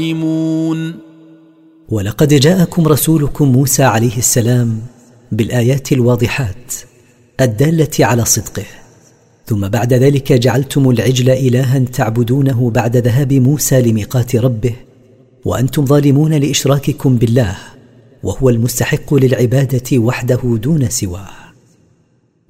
ولقد جاءكم رسولكم موسى عليه السلام بالآيات الواضحات الدالة على صدقه، ثم بعد ذلك جعلتم العجل إلها تعبدونه بعد ذهاب موسى لميقات ربه وأنتم ظالمون لإشراككم بالله، وهو المستحق للعبادة وحده دون سواه.